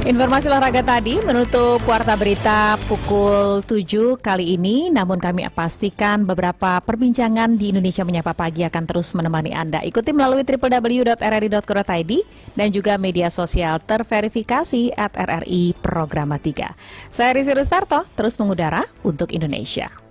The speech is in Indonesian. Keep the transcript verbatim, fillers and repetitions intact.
Informasi olahraga tadi menutup Warta Berita pukul tujuh kali ini, namun kami pastikan beberapa perbincangan di Indonesia Menyapa Pagi akan terus menemani Anda. Ikuti melalui w w w titik r r i titik co titik i d dan juga media sosial terverifikasi at R R I Programa tiga. Saya Rizky Rustarto, terus mengudara untuk Indonesia.